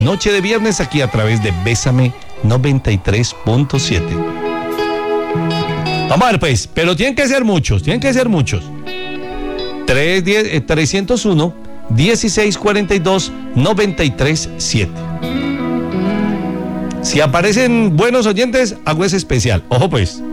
Noche de viernes aquí a través de Bésame 93.7. Vamos a ver pues, pero tienen que ser muchos. 301 1642 937. Si aparecen buenos oyentes, hago ese especial. Ojo pues.